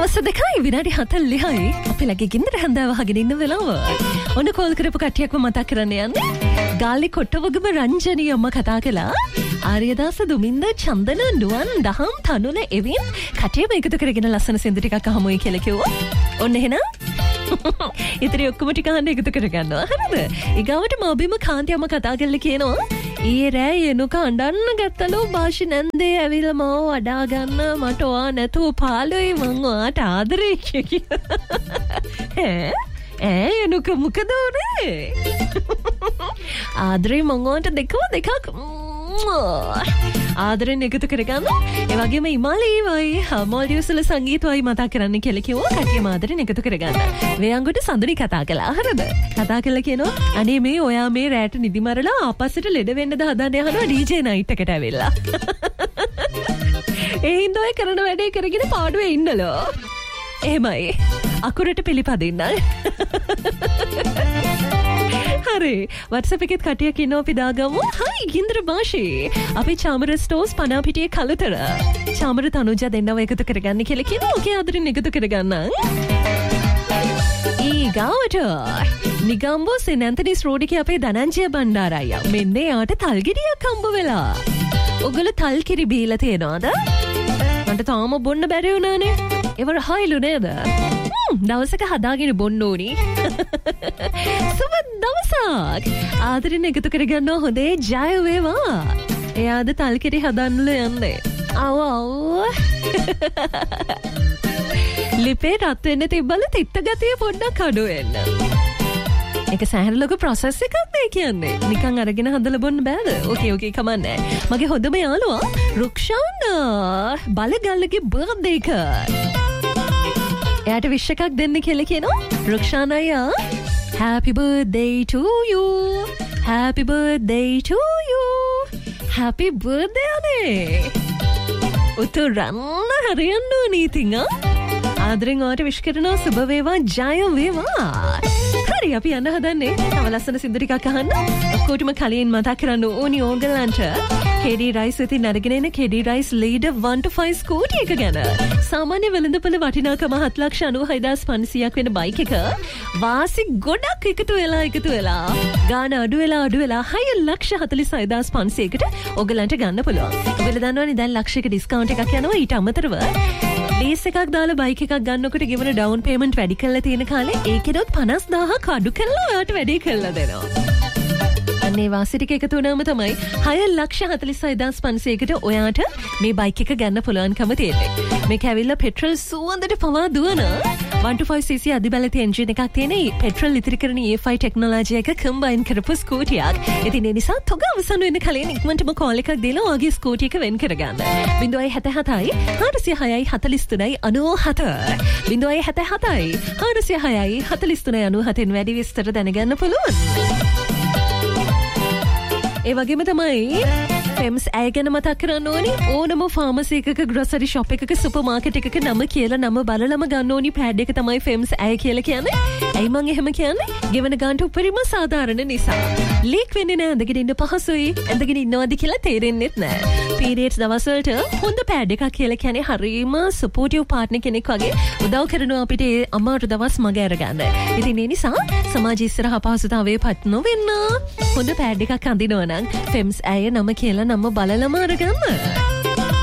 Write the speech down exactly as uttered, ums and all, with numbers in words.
හවස දෙකයි විනාඩි හතළිහයි අපි ලගේ ගින්දර හැන්දාව වහගෙන ඉන්න වෙලාව. ඔන්න කෝල් කරපු කට්ටියක්ම මතක් කරන්න යන්නේ. ගාලි කොට්ටවගම රංජනී අම්මා කතා කළා. ආර්යදාස දුමින්ද චන්දන නුවන් දහම් තනුල එවින් කටියම එකතු කරගෙන ලස්සන සින්දු ටිකක් අහමුයි කියලා කිව්වා. ඔන්න එහෙනම් ඉතින් ඔක්කොම ටික අහන්න එකතු කරගන්නවා. හරිද? ඊගාවට මාබිම කාන්ති අම්මා කතා කරලා කියනවා ඊයේ රෑ එනුක අඬන්න ගත්තලු බාෂි නැන්දේ ඇවිල්ලා මාව වඩා ගන්න මට ඔයා නැතුව පාළුයි මං ඔයාට ආදරේ කියලා. ඈ ඈ එනුක මොකද උනේ? ආදරේ මං ඔයාට දෙකව දෙකක් ආදරෙන් එකතු කරගන්න. ඒ වගේම ඉමාලීවයි මොල්ඩිව්ස්වල සංගීතවයි මතක් කරන්න කියලා කිව්වා. කටියම ආදරෙන් එකතු කරගන්න. වේයන්ගොඩ සඳුනි කතා කළා. හරිද? කතා කළා කියනවා අනේ මේ ඔයා මේ රැට නිදි මරලා ආපස්සට ලෙඩ වෙන්නද හදන්නේ අහනවා ඩීජේ නයිට් එකට ඇවිල්ලා. ඒ හින්දා ඔය කරන වැඩේ කරගෙන පාඩුවේ ඉන්නලෝ. එහෙමයි. අකුරට පිළිපදින්න. හරි WhatsApp එකෙත් කටියක් ඉන්නවා අපි දාගමු. හයි ගින්දර බාෂි. අපි චාමර ස්ටෝර්ස් පනාපිටියේ කලතර. චාමර තනුජා දෙන්නව එකතු කරගන්න කියලා කියනවා. ඔකේ ආදරෙන් එකතු කරගන්න. ඊගාවට නිගම්බෝ සෙන් ඇන්තනිස් රෝඩිකේ අපේ ධනංජය බණ්ඩාරయ్య. මෙන්න යාට තල්ගෙඩියක් හම්බ වෙලා. ඔගොල්ලෝ තල් කිරි බීලා තියනවාද? මන්ට තාම බොන්න බැරි වුණානේ. ඒවර හයිලු නේද? දවසක හදාගෙන බොන්න ඕනි. සුබ දවසක්. ආදරෙන් එකතු කරගන්නවා හොඳේ ජය වේවා. එයාද තල්කිරි හදන්නල යන්නේ. අව් අව්. ලිපේ රත් වෙන්න තිබ්බල තිත්ත ගතිය පොඩ්ඩක් අඩු වෙන්න. ඒක සෑහෙන ලොකු ප්‍රොසෙස් එකක් නේ කියන්නේ. නිකන් අරගෙන හදලා බොන්න බෑද? ඕකේ ඕකේ කමන්නේ. මගේ හොඳම යාළුවා රුක්ෂාන් බලගල්ලගේ බර්ත්ඩේ එක. එයාට විශ් එකක් දෙන්න කියලා කියනවා. රුක්ෂාන් අයියා happy birthday to you. happy birthday to you. happy birthday අනේ. උතුරන්න හරියන්න ඕනේ ඉතින් ආ. ආදරෙන් ඔයාට විශ් කරනවා සුබ වේවා ජය වේවා. හරි අපි යන්න හදන්නේ. තව ලස්සන සින්දු ටිකක් අහන්න. ඔක්කොටම කලින් මතක් කරන්න ඕනි ඕගලන්ට කෙඩි රයිස් ඉතින් අරගෙන එන කෙඩි rice leader one to five ස්කූටි එක ගැන. සාමාන්‍ය වෙළඳපොළ වටිනාකම හත් ලක්ෂ අනූ හයදාස් පන්සියයක් වෙන බයික් එක වාසි ගොඩක් එකතු වෙලා එකතු වෙලා ගාන අඩු වෙලා අඩු වෙලා හය ලක්ෂ හතළිස් හයදාස් පන්සියයකට ඔයගලන්ට ගන්න පුළුවන්. ඔයගොල්ලෝ දන්නවනේ දැන් ලක්ෂයක ඩිස්කවුන්ට් එකක් යනවා. ඊට අමතරව ලීස් එකක් දාලා බයික් එකක් ගන්නකොට ගෙවන ඩවුන් පේමන්ට් වැඩි කරලා තියෙන කාලේ ඒකෙදොත් පනස් දාහක් අඩු කරලා ඔයාට වැඩි කරලා දෙනවා. අනේ වාසිටික එකතු වුණාම තමයි හය ලක්ෂ හතළිස් හයදාස් පන්සියයකට ඔයාට මේ බයික් එක ගන්න පුළුවන්කම තියෙන්නේ. මේක ඇවිල්ලා පෙට්‍රල් සුවඳට පවා දුවන one to five c c අධිබලති engine එකක් තියෙන පෙට්‍රල් ඉතිරි කරන E F I ටෙක්නොලොජි එක කම්බයින් කරපු ස්කූටියක්. ඉතින් ඒ නිසා තොග අවසන් වෙන කලින් ඉක්මනටම කෝල් එකක් දීලා ඔයාගේ ස්කූටි එක වෙන් කරගන්න. zero seven seven හතයි හාරසිය හයයි හතළිස් තුනයි අනූ හත. zero seven seven හතයි හාරසිය හයයි හතළිස් තුනයි අනූ හතෙන් වැඩි විස්තර දැනගන්න පුළුවන්. ඒ වගේම තමයි ෆෙම්ස් ඇය ගැන මතක් කරන්න ඕනි. ඕනම ෆාමසි එකක ග්‍රොසරි ෂොප් එකක සුපර් මාකට් එකක නම කියලා නම බලලම ගන්න ඕනි පෑඩ් එක තමයි ෆෙම්ස් ඇය කියලා කියන්නේ. ඇයි මං එහෙම කියන්නේ? ගෙවන ගානට උපරිම සාධාරණ නිසා. ලීක් වෙන්නේ නැහැ. ඇඳගෙන ඉන්න පහසුයි. ඇඳගෙන ඉන්නවද කියලා තේරෙන්නෙත් නැහැ. පීරියඩ්ස් දවස්වලට හොඳ පෑඩ් එකක් කියලා කියන්නේ හරීම සපෝටිව් පාර්ට්නර් කෙනෙක් වගේ උදව් කරනවා අපිට ඒ අමාරු දවස් මග අරගන්න. ඉතින් ඒ නිසා සමාජ ඉස්සරහ අපහසුතාවයේ පත් නොවෙන්න හොඳ පෑඩ් එකක් අඳිනවා නම් ෆෙම්ස් ඇය නම කියලා නම බලලම අරගන්න.